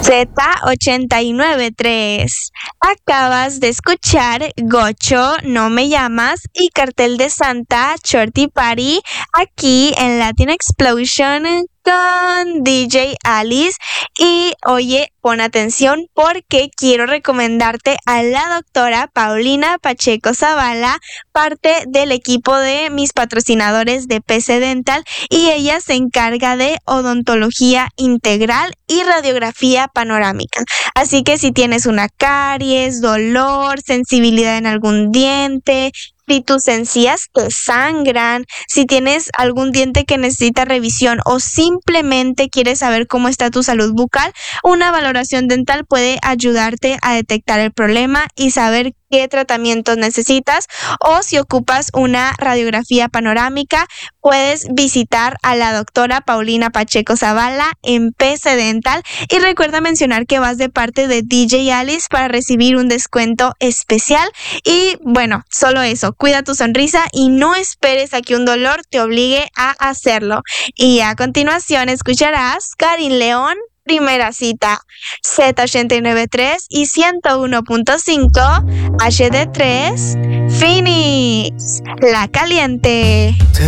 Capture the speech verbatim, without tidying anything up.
Z ochenta y nueve punto tres. Acabas de escuchar Gocho, No Me Llamas y Cartel de Santa, Shorty Party, aquí en Latin Explosion con D J Alice. Y oye, pon atención porque quiero recomendarte a la doctora Paulina Pacheco Zavala, parte del equipo de mis patrocinadores de P C Dental, y ella se encarga de odontología integral y radiografía panorámica. Así que si tienes una caries, dolor, sensibilidad en algún diente, si tus encías te sangran, si tienes algún diente que necesita revisión o simplemente quieres saber cómo está tu salud bucal, una valoración dental puede ayudarte a detectar el problema y saber qué tratamientos necesitas. O si ocupas una radiografía panorámica, puedes visitar a la doctora Paulina Pacheco Zavala en P C Dental, y recuerda mencionar que vas de parte de D J Alice para recibir un descuento especial. Y bueno, solo eso, cuida tu sonrisa y no esperes a que un dolor te obligue a hacerlo. Y a continuación escucharás Karin León, Primera Cita, Z ochenta y nueve punto tres y ciento uno punto cinco H D tres, Phoenix, La Caliente.